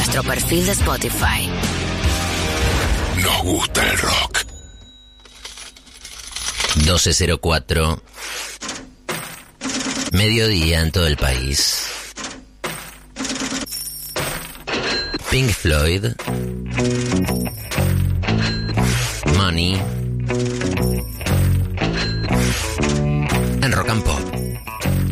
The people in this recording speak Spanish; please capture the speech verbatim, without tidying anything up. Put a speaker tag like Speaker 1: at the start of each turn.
Speaker 1: nuestro perfil de Spotify.
Speaker 2: Nos gusta el rock.
Speaker 3: doce cero cuatro. Mediodía en todo el país. Pink Floyd. Money.